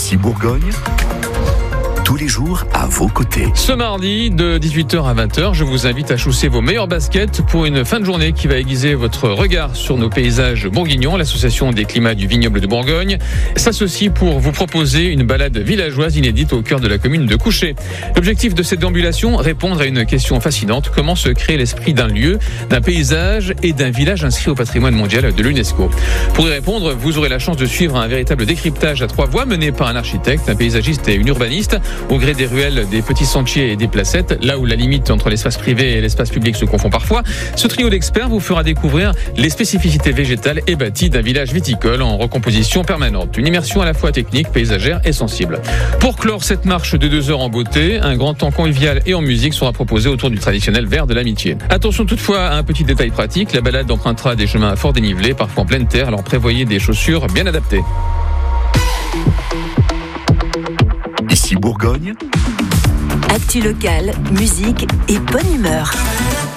Ici Bourgogne, tous les jours à vos côtés. Ce mardi, de 18h à 20h, je vous invite à chausser vos meilleurs baskets pour une fin de journée qui va aiguiser votre regard sur nos paysages bourguignons. L'association des climats du vignoble de Bourgogne s'associe pour vous proposer une balade villageoise inédite au cœur de la commune de Couchet. L'objectif de cette déambulation, répondre à une question fascinante: comment se crée l'esprit d'un lieu, d'un paysage et d'un village inscrit au patrimoine mondial de l'UNESCO. Pour y répondre, vous aurez la chance de suivre un véritable décryptage à 3 voix mené par un architecte, un paysagiste et une urbaniste, au gré des ruelles, des petits sentiers et des placettes, là où la limite entre l'espace privé et l'espace public se confond parfois. Ce trio d'experts vous fera découvrir les spécificités végétales et bâties d'un village viticole en recomposition permanente. Une immersion à la fois technique, paysagère et sensible. Pour clore cette marche de 2 heures en beauté, un grand temps convivial et en musique sera proposé autour du traditionnel verre de l'amitié. Attention toutefois à un petit détail pratique, la balade empruntera des chemins fort dénivelés, parfois en pleine terre, alors prévoyez des chaussures bien adaptées. Ici Bourgogne, Actu locale, musique et bonne humeur.